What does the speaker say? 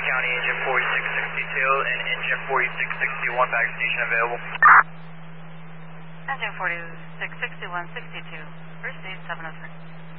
County, engine 4662 and engine 4661, back station available. Engine 4661, 62, first stage 703.